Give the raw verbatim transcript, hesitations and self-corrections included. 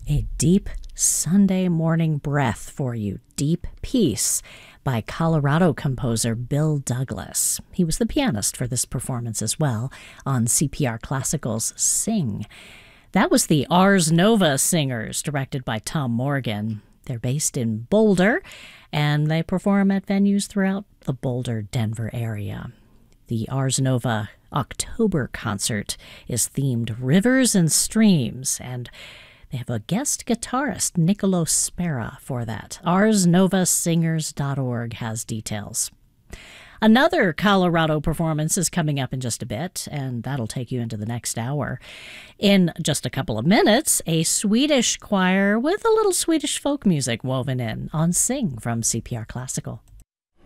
A deep Sunday morning breath for you, Deep Peace by Colorado composer Bill Douglas. He was the pianist for this performance as well on C P R Classical's Sing. That was the Ars Nova Singers, directed by Tom Morgan. They're based in Boulder, and they perform at venues throughout the Boulder-Denver area. The Ars Nova October concert is themed Rivers and Streams, and they have a guest guitarist, Nicolo Spera, for that. ars nova singers dot org has details. Another Colorado performance is coming up in just a bit, and that'll take you into the next hour. In just a couple of minutes, a Swedish choir with a little Swedish folk music woven in on Sing from C P R Classical.